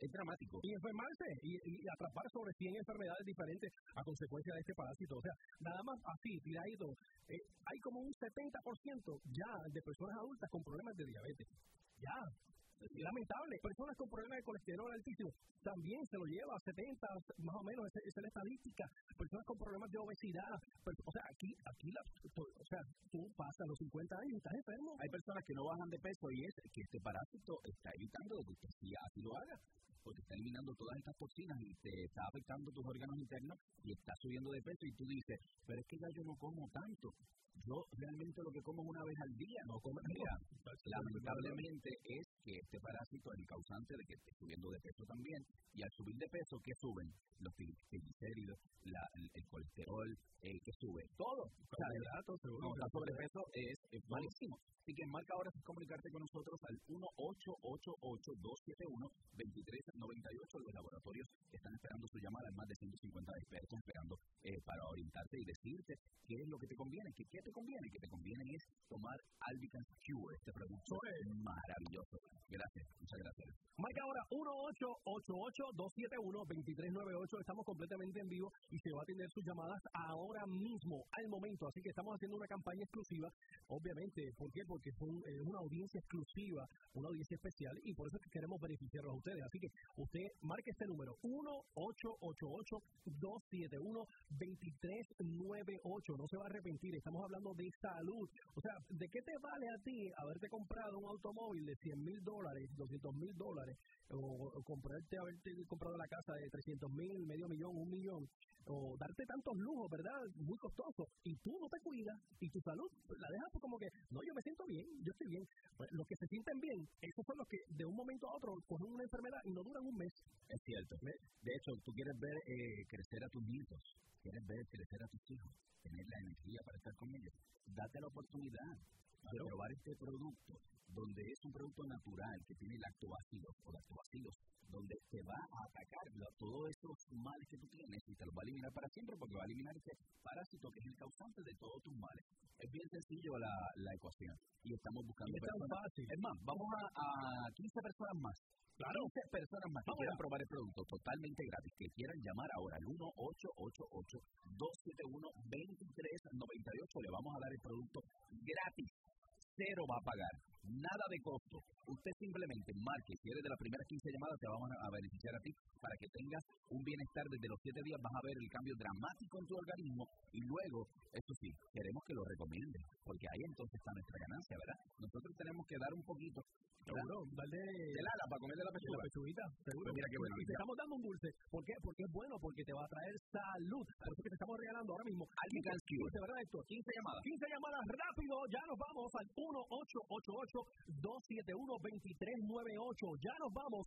es dramático. Y enfermarse y atrapar sobre 100 enfermedades diferentes a consecuencia de este parásito. O sea, nada más así, tiradito, hay como un 70% ya de personas adultas con problemas de diabetes. Ya. Lamentable, personas con problemas de colesterol altísimo también se lo lleva a 70, más o menos, esa es la estadística. Personas con problemas de obesidad, o sea, tú pasas los 50 años y estás enfermo. Hay personas que no bajan de peso y es que este parásito está evitando de que usted así lo haga, porque está eliminando todas estas toxinas y te está afectando tus órganos internos y está subiendo de peso y tú dices, pero es que ya yo no como tanto. Yo realmente lo que como es una vez al día, no como al día. Lamentablemente es que este parásito es el causante de que esté subiendo de peso también, y al subir de peso, ¿qué suben? Los triglicéridos, el colesterol, ¿qué sube? Todo. O sea, el sobrepeso es malísimo. Así que marca ahora es comunicarte con nosotros al 1-888-271-2398. Los laboratorios están esperando su llamada, más de 150 expertos esperando para orientarte y decirte qué es lo que te conviene. ¿Qué te conviene? Que te conviene es tomar Albican Cure, este producto es maravilloso. Gracias, muchas gracias. Marca ahora 1-888-271-2398. Estamos completamente en vivo y se va a atender sus llamadas ahora mismo, al momento. Así que estamos haciendo una campaña exclusiva, obviamente. ¿Por qué? Porque es una audiencia exclusiva, una audiencia especial, y por eso es que queremos beneficiarlos a ustedes. Así que usted marque este número, 1-888-271-2398. No se va a arrepentir, estamos hablando de salud. O sea, ¿de qué te vale a ti haberte comprado un automóvil de $100,000, $200,000, o haberte comprado la casa de $300,000, $500,000, $1,000,000, o darte tantos lujos, ¿verdad? Muy costoso, y tú no te cuidas, y tu salud la dejas como que, no, yo me siento bien, yo estoy bien. Pues los que se sienten bien, esos son los que de un momento a otro cogen una enfermedad y no duran un mes. Es cierto. De hecho, tú quieres ver crecer a tus nietos, quieres ver crecer a tus hijos, tener la energía para estar con ellos. Date la oportunidad de probar este producto, donde es un producto natural que tiene lactobacilos, donde te va a atacar todos esos males que tú tienes y te los va a eliminar para siempre, porque va a eliminar ese parásito que es el causante de todos tus males. Es bien sencillo la ecuación y estamos buscando personas. Es más, vamos a 15 personas más. Claro, 15 personas más que quieran probar el producto totalmente gratis, que quieran llamar ahora al 1-888-271-2398. Le vamos a dar el producto gratis. Cero va a pagar, nada de costo. Usted simplemente marque, si eres de las primeras 15 llamadas, te vamos a beneficiar a ti para que tengas un bienestar desde los 7 días. Vas a ver el cambio dramático en tu organismo y luego, eso sí, queremos que lo recomiendes, porque ahí entonces está nuestra ganancia, ¿verdad? Nosotros tenemos que dar un poquito, seguro, darle del ala para comerle la pechuga. La pechuguita, seguro. Pues mira qué bueno. Y te estamos dando un dulce. ¿Por qué? Porque es bueno, porque te va a traer salud. Por eso que te estamos regalando ahora mismo Albican Cure. ¿Verdad, Héctor? 15 llamadas. 15 llamadas rápido, ya nos vamos al 1-888-271-2398. Ya nos vamos.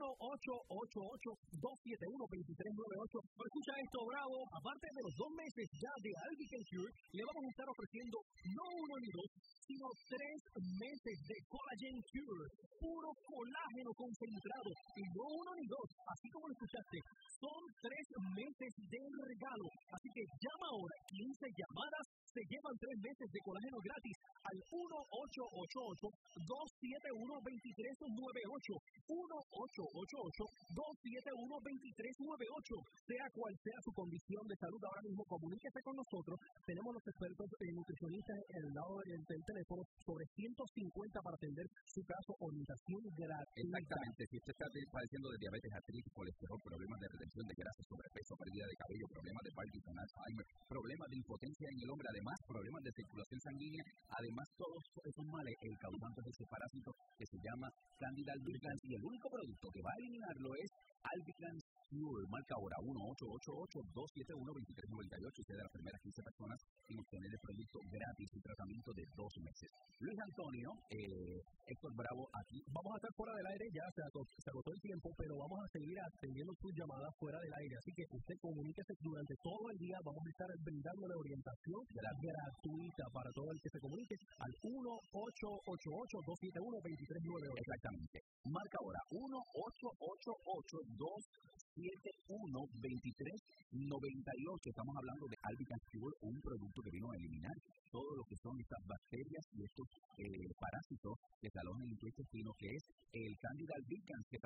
1-888-271-2398. Pero escucha esto, Bravo. Aparte de los 2 meses ya de Albican Cure, le vamos a estar ofreciendo no 1 ni 2, sino 3 meses de Collagen Cure. Puro colágeno concentrado. Y no 1 ni 2. Así como lo escuchaste, son 3 meses de regalo. Así que llama ahora. 15 llamadas se llevan 3 meses de colágeno gratis al 1-888-271-2398. 1-888-271-2398. Sea cual sea su condición de salud ahora mismo, comuníquese con nosotros. Tenemos los expertos nutricionistas en el lado del teléfono, sobre 150 para atender su caso, orientación gratuita. Exactamente. Si usted está padeciendo de diabetes, artritis, colesterol, problemas de retención de grasa, sobrepeso, pérdida de cabello, problemas de Parkinson, Alzheimer, problemas de impotencia en el hombre, además problemas de circulación sanguínea, además todos esos males, el causante es ese parásito que se llama Candida albicans, y el único producto que va a eliminarlo es Albican Cure. Marca ahora 1-888-271-2398. Usted de las primeras 15 personas y obtener el producto gratis y tratamiento de 2 meses. Luis Antonio, Héctor Bravo aquí. Vamos a estar fuera del aire, ya se agotó el tiempo, pero vamos a seguir atendiendo sus llamadas fuera del aire. Así que usted comuníquese durante todo el día. Vamos a estar brindándole orientación gratuita para todo el que se comunique al 1-888-271-2398. Exactamente. Marca ahora 1-888-271-2398. Estamos hablando de Albican Cure, un producto que vino a eliminar todo lo que son estas bacterias y estos parásitos que se alojan en tu intestino, que es el Candida albicans, que